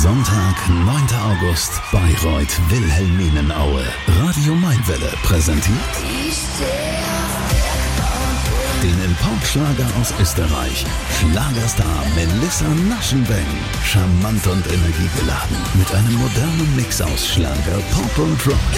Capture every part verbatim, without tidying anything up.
Sonntag, neunter August, Bayreuth, Wilhelminaue. Radio Mainwelle präsentiert den Import-Schlager aus Österreich. Schlagerstar Melissa Naschenweng. Charmant und energiegeladen. Mit einem modernen Mix aus Schlager, Pop und Rock.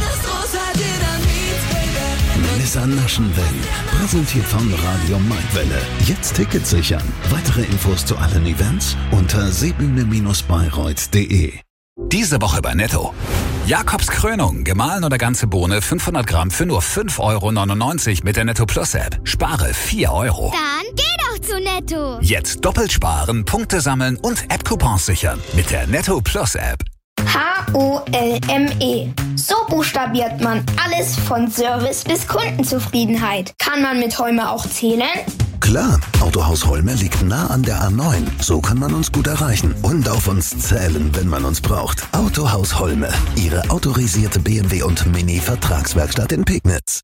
Melissa Naschenweng. Präsentiert von Radio Mainwelle. Jetzt Tickets sichern. Weitere Infos zu allen Events unter seebühne Bayreuth punkt de. Diese Woche bei Netto. Jakobs Krönung, gemahlen oder ganze Bohne, fünfhundert Gramm für nur fünf Euro neunundneunzig mit der Netto Plus App. Spare vier Euro. Dann geh doch zu Netto. Jetzt doppelt sparen, Punkte sammeln und App-Coupons sichern mit der Netto Plus App. H O L M E. So buchstabiert man alles von Service bis Kundenzufriedenheit. Kann man mit Holme auch zählen? Klar, Autohaus Holme liegt nah an der A neun. So kann man uns gut erreichen und auf uns zählen, wenn man uns braucht. Autohaus Holme, Ihre autorisierte B M W und Mini-Vertragswerkstatt in Pegnitz.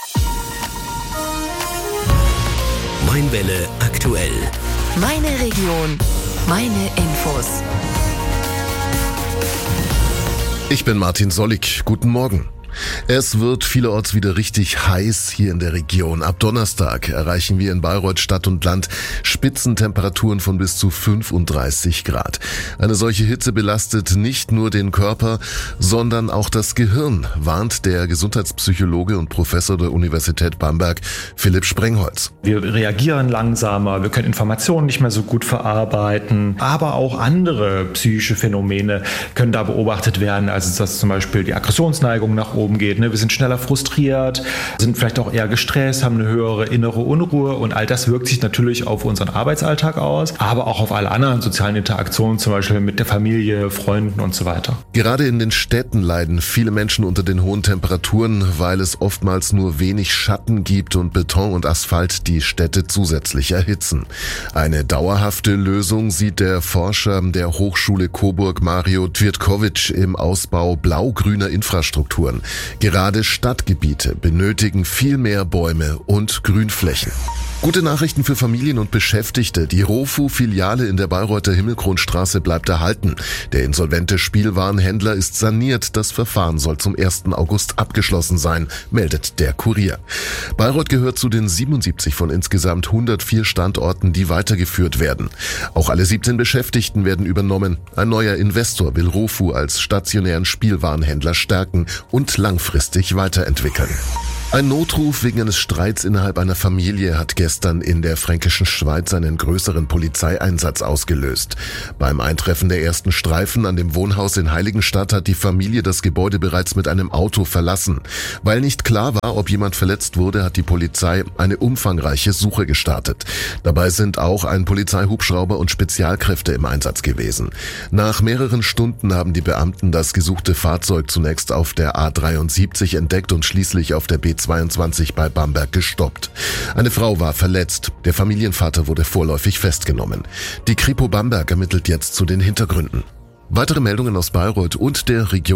Mainwelle aktuell. Meine Region, meine Infos. Ich bin Martin Sollig. Guten Morgen. Es wird vielerorts wieder richtig heiß hier in der Region. Ab Donnerstag erreichen wir in Bayreuth Stadt und Land Spitzentemperaturen von bis zu fünfunddreißig Grad. Eine solche Hitze belastet nicht nur den Körper, sondern auch das Gehirn, warnt der Gesundheitspsychologe und Professor der Universität Bamberg, Philipp Sprengholz. Wir reagieren langsamer, wir können Informationen nicht mehr so gut verarbeiten, aber auch andere psychische Phänomene können da beobachtet werden, also dass zum Beispiel die Aggressionsneigung nach oben geht. Wir sind schneller frustriert, sind vielleicht auch eher gestresst, haben eine höhere innere Unruhe und all das wirkt sich natürlich auf unseren Arbeitsalltag aus, aber auch auf alle anderen sozialen Interaktionen, zum Beispiel mit der Familie, Freunden und so weiter. Gerade in den Städten leiden viele Menschen unter den hohen Temperaturen, weil es oftmals nur wenig Schatten gibt und Beton und Asphalt die Städte zusätzlich erhitzen. Eine dauerhafte Lösung sieht der Forscher der Hochschule Coburg Mario Tvirtkovic im Ausbau blau-grüner Infrastrukturen. Gerade Stadtgebiete benötigen viel mehr Bäume und Grünflächen. Gute Nachrichten für Familien und Beschäftigte. Die Rofu-Filiale in der Bayreuther Himmelkronstraße bleibt erhalten. Der insolvente Spielwarenhändler ist saniert. Das Verfahren soll zum ersten August abgeschlossen sein, meldet der Kurier. Bayreuth gehört zu den siebenundsiebzig von insgesamt hundertvier Standorten, die weitergeführt werden. Auch alle siebzehn Beschäftigten werden übernommen. Ein neuer Investor will Rofu als stationären Spielwarenhändler stärken und langfristig weiterentwickeln. Ein Notruf wegen eines Streits innerhalb einer Familie hat gestern in der fränkischen Schweiz einen größeren Polizeieinsatz ausgelöst. Beim Eintreffen der ersten Streifen an dem Wohnhaus in Heiligenstadt hat die Familie das Gebäude bereits mit einem Auto verlassen. Weil nicht klar war, ob jemand verletzt wurde, hat die Polizei eine umfangreiche Suche gestartet. Dabei sind auch ein Polizeihubschrauber und Spezialkräfte im Einsatz gewesen. Nach mehreren Stunden haben die Beamten das gesuchte Fahrzeug zunächst auf der A dreiundsiebzig entdeckt und schließlich auf der B zweiundzwanzig bei Bamberg gestoppt. Eine Frau war verletzt. Der Familienvater wurde vorläufig festgenommen. Die Kripo Bamberg ermittelt jetzt zu den Hintergründen. Weitere Meldungen aus Bayreuth und der Region